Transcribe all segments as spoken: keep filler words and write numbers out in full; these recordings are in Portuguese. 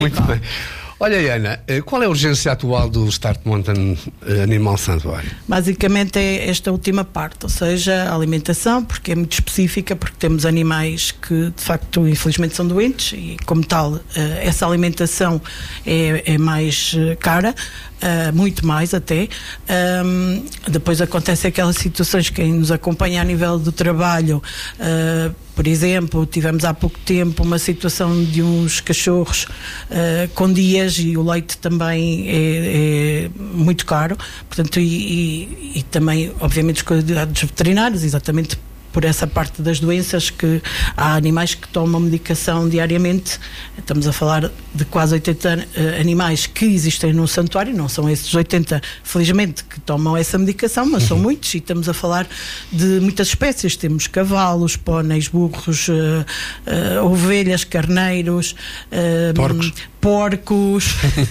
Muito bem. Olha, Ana, qual é a urgência atual do Start Mountain Animal Sanctuary? Basicamente é esta última parte, ou seja, a alimentação, porque é muito específica, porque temos animais que de facto infelizmente são doentes e como tal essa alimentação é, é mais cara, muito mais até. Um, depois acontece aquelas situações que quem nos acompanha a nível do trabalho, uh, por exemplo, tivemos há pouco tempo uma situação de uns cachorros uh, com dias e o leite também é, é muito caro, portanto, e, e, e também, obviamente, os cuidados veterinários, exatamente por essa parte das doenças, que há animais que tomam medicação diariamente. Estamos a falar de quase oitenta uh, animais que existem no santuário, não são esses oitenta, felizmente, que tomam essa medicação, mas são muitos, e estamos a falar de muitas espécies. Temos cavalos, póneis, burros, uh, uh, ovelhas, carneiros, uh, porcos, porcos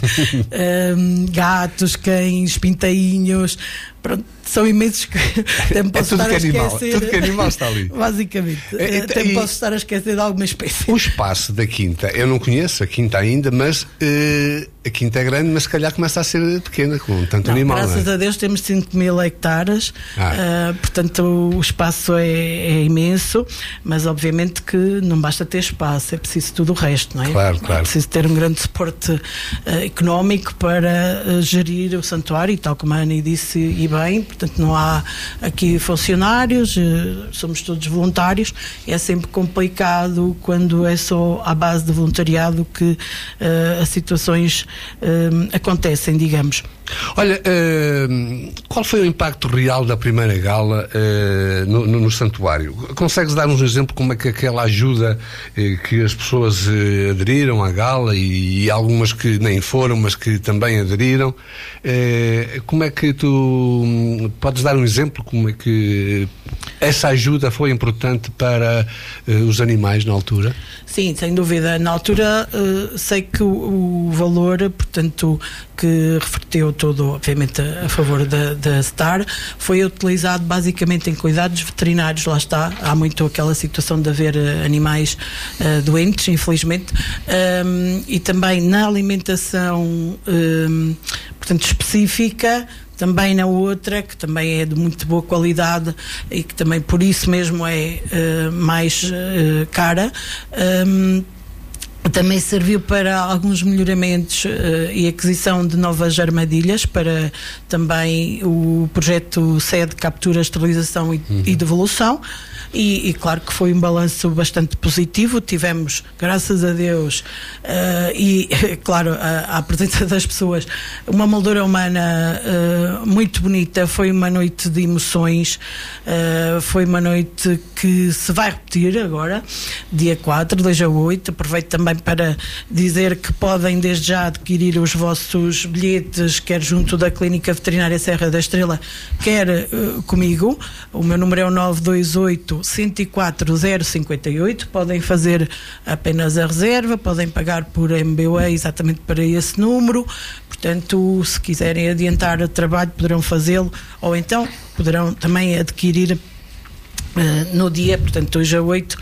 um, gatos, cães, pintainhos. Pronto, são imensos que até me posso é tudo estar que a animal, esquecer. tudo que animal está ali. Basicamente. É, é, até e, me posso estar a esquecer de alguma espécie. O espaço da Quinta, eu não conheço a Quinta ainda, mas uh, a Quinta é grande, mas se calhar começa a ser pequena, com tanto não, animal. Graças não é? a Deus temos cinco mil hectares, ah. uh, portanto o espaço é, é imenso, mas obviamente que não basta ter espaço, é preciso tudo o resto, não é? Claro, claro. É preciso ter um grande suporte uh, económico para uh, gerir o santuário, e tal como a Ana disse, e bem, portanto não há aqui funcionários, uh, somos todos voluntários. É sempre complicado quando é só à base de voluntariado que uh, as situações uh, acontecem, digamos. Olha, uh, qual foi o impacto real da primeira gala uh, no, no, no santuário? Consegues dar-nos um exemplo como é que aquela ajuda uh, que as pessoas uh, aderiram à gala e, e algumas que nem foram, mas que também aderiram? Uh, como é que tu um, podes dar um exemplo como é que essa ajuda foi importante para uh, os animais na altura? Sim, sem dúvida. Na altura uh, sei que o, o valor, portanto, que reverteu todo, obviamente, a, a favor da, da Star, foi utilizado basicamente em cuidados veterinários. Lá está, há muito aquela situação de haver uh, animais uh, doentes, infelizmente, um, e também na alimentação, um, portanto, específica. Também na outra, que também é de muito boa qualidade e que também por isso mesmo é uh, mais uh, cara. Um, Também serviu para alguns melhoramentos uh, e aquisição de novas armadilhas para também o projeto sede Captura, Esterilização e, uhum. e Devolução. E, e claro que foi um balanço bastante positivo. Tivemos, graças a Deus, uh, e claro, a, a presença das pessoas, uma moldura humana uh, muito bonita. Foi uma noite de emoções, uh, foi uma noite que se vai repetir agora, dia quatro, dois a oito. Aproveito também para dizer que podem desde já adquirir os vossos bilhetes, quer junto da Clínica Veterinária Serra da Estrela, quer uh, comigo. O meu número é o nove dois oito, um zero quatro, zero cinco oito. Podem fazer apenas a reserva, podem pagar por M B A exatamente para esse número. Portanto, se quiserem adiantar o trabalho, poderão fazê-lo, ou então poderão também adquirir Uh, no dia, portanto, hoje a oito,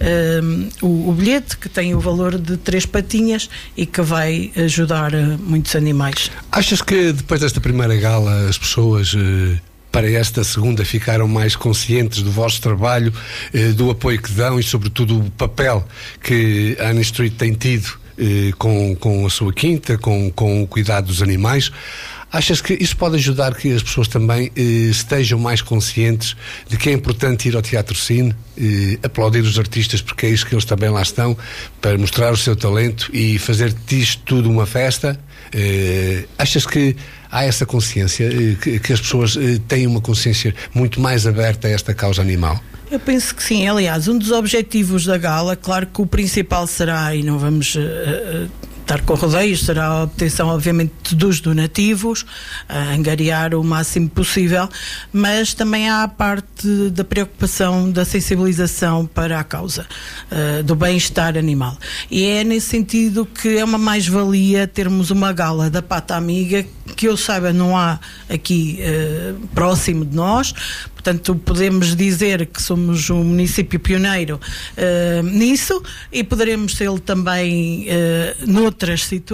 uh, o, o bilhete, que tem o valor de três patinhas e que vai ajudar uh, muitos animais. Achas que depois desta primeira gala as pessoas uh, para esta segunda ficaram mais conscientes do vosso trabalho, uh, do apoio que dão e sobretudo o papel que a Annie Street tem tido uh, com, com a sua quinta, com, com o cuidado dos animais? Achas que isso pode ajudar que as pessoas também eh, estejam mais conscientes de que é importante ir ao Teatro Cine, eh, aplaudir os artistas, porque é isso que eles também lá estão, para mostrar o seu talento e fazer disto tudo uma festa? Eh, achas que há essa consciência, eh, que, que as pessoas eh, têm uma consciência muito mais aberta a esta causa animal? Eu penso que sim. Aliás, um dos objetivos da gala, claro que o principal será, e não vamos... Uh, uh, estar com rodeios, será a obtenção, obviamente, dos donativos, a angariar o máximo possível, mas também há a parte da preocupação, da sensibilização para a causa uh, do bem-estar animal. E é nesse sentido que é uma mais-valia termos uma gala da Pata Amiga, que eu saiba não há aqui uh, próximo de nós. portanto podemos dizer que somos um município pioneiro uh, nisso, e poderemos ser também uh, noutras situações